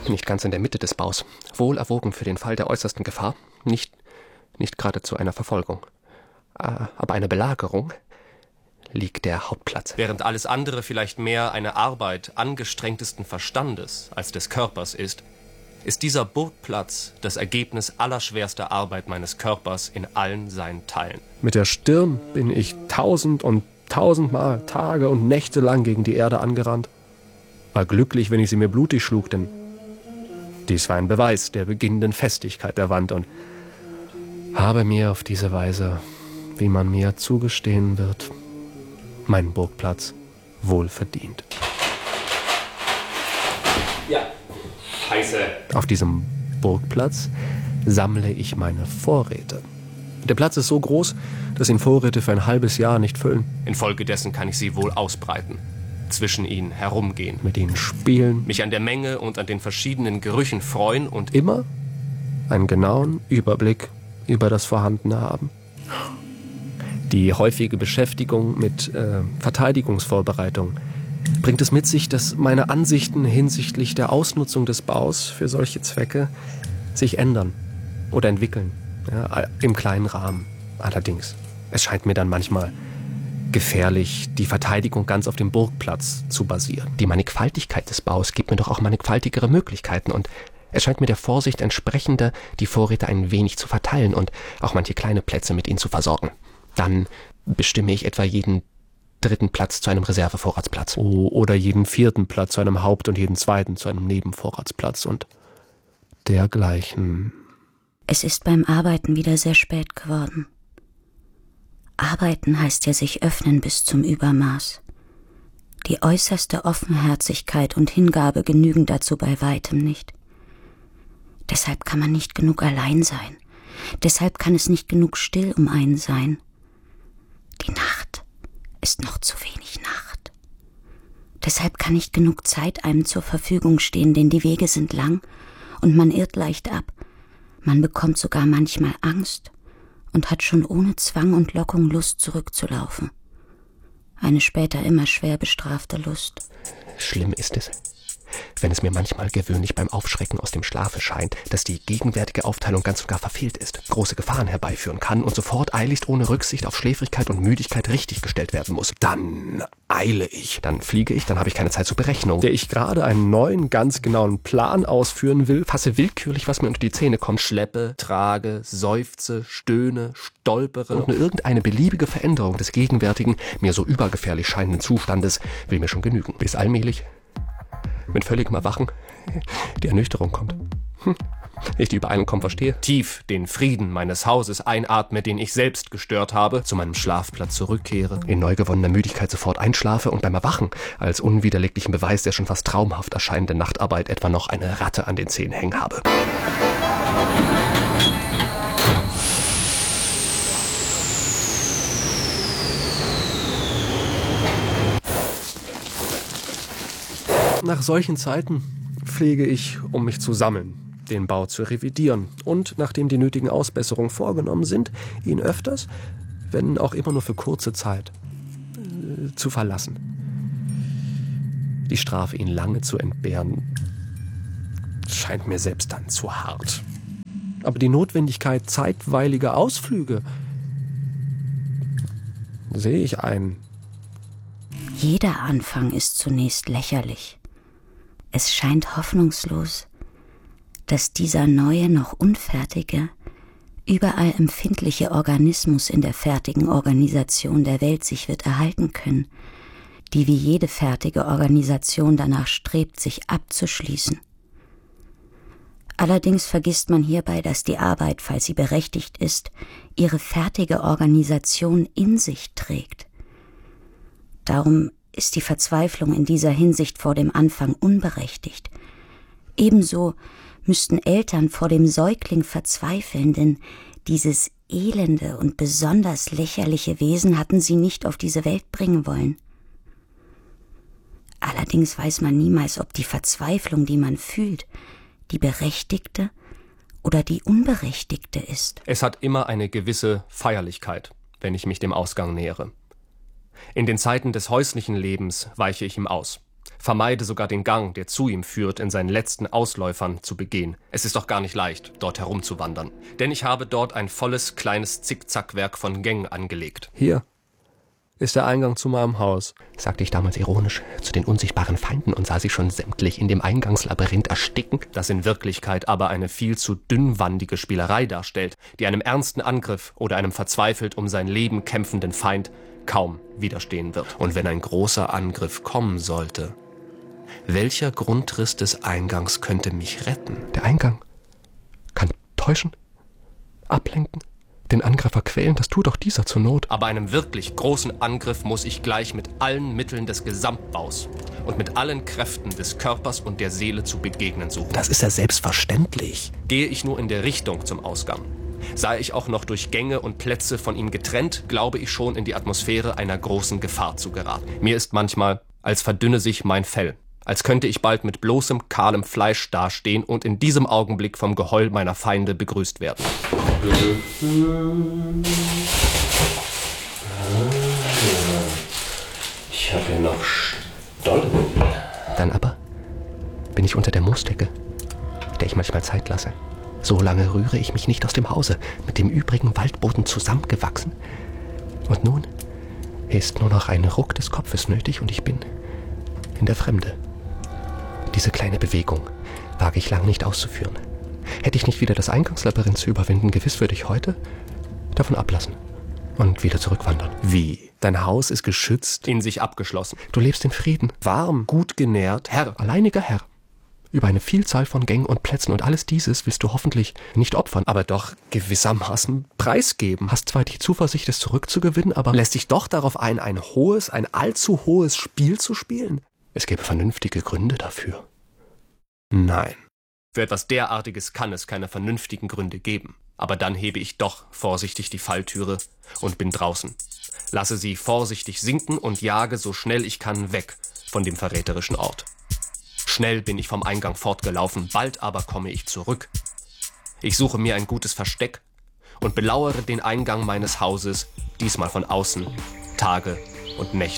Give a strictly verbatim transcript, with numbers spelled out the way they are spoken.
nicht ganz in der Mitte des Baus, wohl erwogen für den Fall der äußersten Gefahr, nicht, nicht geradezu einer Verfolgung, aber einer Belagerung, liegt der Hauptplatz. Während alles andere vielleicht mehr eine Arbeit angestrengtesten Verstandes als des Körpers ist, ist dieser Burgplatz das Ergebnis allerschwerster Arbeit meines Körpers in allen seinen Teilen. Mit der Stirn bin ich tausend und tausendmal Tage und Nächte lang gegen die Erde angerannt. War glücklich, wenn ich sie mir blutig schlug, denn dies war ein Beweis der beginnenden Festigkeit der Wand und habe mir auf diese Weise, wie man mir zugestehen wird, meinen Burgplatz wohl verdient. Ja, scheiße. Auf diesem Burgplatz sammle ich meine Vorräte. Der Platz ist so groß, dass ihn Vorräte für ein halbes Jahr nicht füllen. Infolgedessen kann ich sie wohl ausbreiten, zwischen ihnen herumgehen, mit ihnen spielen, mich an der Menge und an den verschiedenen Gerüchen freuen und immer einen genauen Überblick über das Vorhandene haben. Die häufige Beschäftigung mit äh, Verteidigungsvorbereitung bringt es mit sich, dass meine Ansichten hinsichtlich der Ausnutzung des Baus für solche Zwecke sich ändern oder entwickeln, ja, im kleinen Rahmen. Allerdings, es scheint mir dann manchmal gefährlich, die Verteidigung ganz auf dem Burgplatz zu basieren. Die Mannigfaltigkeit des Baus gibt mir doch auch mannigfaltigere Möglichkeiten und es scheint mir der Vorsicht entsprechender, die Vorräte ein wenig zu verteilen und auch manche kleine Plätze mit ihnen zu versorgen. Dann bestimme ich etwa jeden dritten Platz zu einem Reservevorratsplatz. Oh, oder jeden vierten Platz zu einem Haupt- und jeden zweiten zu einem Nebenvorratsplatz und dergleichen. Es ist beim Arbeiten wieder sehr spät geworden. Arbeiten heißt ja sich öffnen bis zum Übermaß. Die äußerste Offenherzigkeit und Hingabe genügen dazu bei weitem nicht. Deshalb kann man nicht genug allein sein. Deshalb kann es nicht genug still um einen sein. Die Nacht ist noch zu wenig Nacht. Deshalb kann nicht genug Zeit einem zur Verfügung stehen, denn die Wege sind lang und man irrt leicht ab. Man bekommt sogar manchmal Angst und hat schon ohne Zwang und Lockung Lust zurückzulaufen. Eine später immer schwer bestrafte Lust. Schlimm ist es, wenn es mir manchmal gewöhnlich beim Aufschrecken aus dem Schlafe scheint, dass die gegenwärtige Aufteilung ganz und gar verfehlt ist, große Gefahren herbeiführen kann und sofort eiligst ohne Rücksicht auf Schläfrigkeit und Müdigkeit richtiggestellt werden muss. Dann eile ich, dann fliege ich, dann habe ich keine Zeit zur Berechnung, der ich gerade einen neuen, ganz genauen Plan ausführen will, fasse willkürlich, was mir unter die Zähne kommt, schleppe, trage, seufze, stöhne, stolpere und nur irgendeine beliebige Veränderung des gegenwärtigen, mir so übergefährlich scheinenden Zustandes will mir schon genügen, bis allmählich mit völligem Erwachen die Ernüchterung kommt. Hm. Ich die Übereilung kaum verstehe. Tief den Frieden meines Hauses einatme, den ich selbst gestört habe, zu meinem Schlafplatz zurückkehre, in neu gewonnener Müdigkeit sofort einschlafe und beim Erwachen als unwiderleglichen Beweis der schon fast traumhaft erscheinenden Nachtarbeit etwa noch eine Ratte an den Zähnen hängen habe. Nach solchen Zeiten pflege ich, um mich zu sammeln, den Bau zu revidieren und, nachdem die nötigen Ausbesserungen vorgenommen sind, ihn öfters, wenn auch immer nur für kurze Zeit, äh, zu verlassen. Die Strafe, ihn lange zu entbehren, scheint mir selbst dann zu hart. Aber die Notwendigkeit zeitweiliger Ausflüge sehe ich ein. Jeder Anfang ist zunächst lächerlich. Es scheint hoffnungslos, dass dieser neue, noch unfertige, überall empfindliche Organismus in der fertigen Organisation der Welt sich wird erhalten können, die wie jede fertige Organisation danach strebt, sich abzuschließen. Allerdings vergisst man hierbei, dass die Arbeit, falls sie berechtigt ist, ihre fertige Organisation in sich trägt. Darum ist die Verzweiflung in dieser Hinsicht vor dem Anfang unberechtigt. Ebenso müssten Eltern vor dem Säugling verzweifeln, denn dieses elende und besonders lächerliche Wesen hatten sie nicht auf diese Welt bringen wollen. Allerdings weiß man niemals, ob die Verzweiflung, die man fühlt, die berechtigte oder die unberechtigte ist. Es hat immer eine gewisse Feierlichkeit, wenn ich mich dem Ausgang nähere. In den Zeiten des häuslichen Lebens weiche ich ihm aus, vermeide sogar den Gang, der zu ihm führt, in seinen letzten Ausläufern zu begehen. Es ist doch gar nicht leicht, dort herumzuwandern. Denn ich habe dort ein volles, kleines Zickzackwerk von Gängen angelegt. Hier ist der Eingang zu meinem Haus, sagte ich damals ironisch zu den unsichtbaren Feinden und sah sie schon sämtlich in dem Eingangslabyrinth ersticken. Das in Wirklichkeit aber eine viel zu dünnwandige Spielerei darstellt, die einem ernsten Angriff oder einem verzweifelt um sein Leben kämpfenden Feind kaum widerstehen wird. Und wenn ein großer Angriff kommen sollte, welcher Grundriss des Eingangs könnte mich retten? Der Eingang kann täuschen, ablenken, den Angreifer quälen, das tut auch dieser zur Not. Aber einem wirklich großen Angriff muss ich gleich mit allen Mitteln des Gesamtbaus und mit allen Kräften des Körpers und der Seele zu begegnen suchen. Das ist ja selbstverständlich. Gehe ich nur in der Richtung zum Ausgang, sei ich auch noch durch Gänge und Plätze von ihm getrennt, glaube ich schon in die Atmosphäre einer großen Gefahr zu geraten. Mir ist manchmal, als verdünne sich mein Fell, als könnte ich bald mit bloßem, kahlem Fleisch dastehen und in diesem Augenblick vom Geheul meiner Feinde begrüßt werden. Ich habe ja noch Stollen. Dann aber bin ich unter der Moosdecke, der ich manchmal Zeit lasse. So lange rühre ich mich nicht aus dem Hause, mit dem übrigen Waldboden zusammengewachsen. Und nun ist nur noch ein Ruck des Kopfes nötig und ich bin in der Fremde. Diese kleine Bewegung wage ich lang nicht auszuführen. Hätte ich nicht wieder das Eingangslabyrinth zu überwinden, gewiss würde ich heute davon ablassen und wieder zurückwandern. Wie? Dein Haus ist geschützt? In sich abgeschlossen. Du lebst in Frieden. Warm, gut genährt. Herr, alleiniger Herr. Über eine Vielzahl von Gängen und Plätzen und alles dieses willst du hoffentlich nicht opfern, aber doch gewissermaßen preisgeben. Hast zwar die Zuversicht, es zurückzugewinnen, aber lässt dich doch darauf ein, ein hohes, ein allzu hohes Spiel zu spielen? Es gäbe vernünftige Gründe dafür. Nein. Für etwas derartiges kann es keine vernünftigen Gründe geben. Aber dann hebe ich doch vorsichtig die Falltüre und bin draußen. Lasse sie vorsichtig sinken und jage so schnell ich kann weg von dem verräterischen Ort. Schnell bin ich vom Eingang fortgelaufen, bald aber komme ich zurück. Ich suche mir ein gutes Versteck und belauere den Eingang meines Hauses, diesmal von außen, Tage und Nächte.